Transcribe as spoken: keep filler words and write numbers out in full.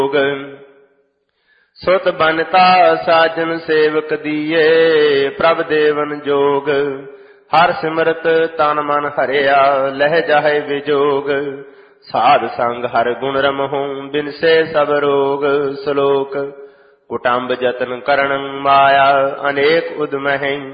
ਸੁਤ ਬਨਤਾ ਸਾਜਨ ਸੇਵਕ ਦੀਏ, ਪ੍ਰਭ ਦੇਵਨ ਜੋਗ। ਹਰ ਸਿਮਰਤ ਤਨ ਮਨ ਹਰਿਆ, ਲਹਿ ਜਾਹੇ ਵਿਜੋਗ। ਸਾਧ ਸੰਗ ਹਰ ਗੁਣ ਰਮਹੁ, ਬਿਨਸੇ ਸਭ ਰੋਗ। ਸ਼ਲੋਕ। ਕੁਟੰਬ ਜਤਨ ਕਰਣ ਮਾਇਆ, ਅਨੇਕ ਉਦਮਹਿ।